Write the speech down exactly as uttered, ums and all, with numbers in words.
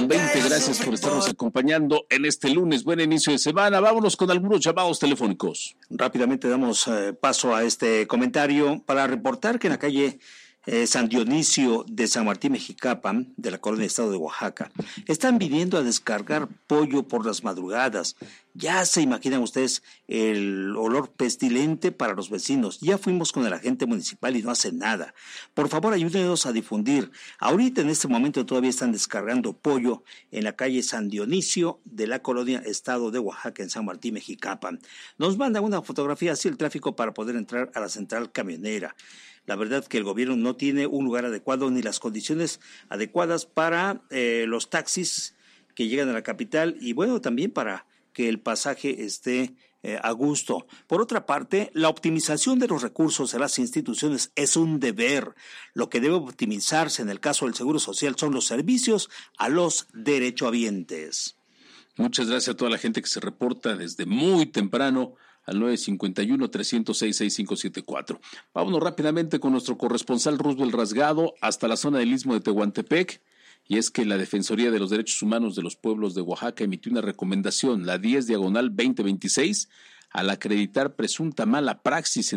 con veinte. Gracias por estarnos acompañando en este lunes. Buen inicio de semana. Vámonos con algunos llamados telefónicos. Rápidamente damos eh, paso a este comentario para reportar que en la calle eh, San Dionisio de San Martín Mexicapan, de la colonia Estado de Oaxaca, están viniendo a descargar pollo por las madrugadas. Ya se imaginan ustedes el olor pestilente para los vecinos. Ya fuimos con el agente municipal y no hace nada. Por favor, ayúdenos a difundir. Ahorita en este momento todavía están descargando pollo en la calle San Dionisio de la colonia Estado de Oaxaca en San Martín Mexicapan. Nos mandan una fotografía hacia el tráfico para poder entrar a la central camionera. La verdad que el gobierno no tiene un lugar adecuado ni las condiciones adecuadas para eh, los taxis que llegan a la capital y bueno, también para que el pasaje esté eh, a gusto. Por otra parte, la optimización de los recursos de las instituciones es un deber. Lo que debe optimizarse en el caso del Seguro Social son los servicios a los derechohabientes. Muchas gracias a toda la gente que se reporta desde muy temprano al nueve cinco uno, tres cero seis, seis cinco siete cuatro. Vámonos rápidamente con nuestro corresponsal Roosevelt Rasgado hasta la zona del Istmo de Tehuantepec. Y es que la Defensoría de los Derechos Humanos de los Pueblos de Oaxaca emitió una recomendación, la diez diagonal veinte veintiséis, al acreditar presunta mala praxis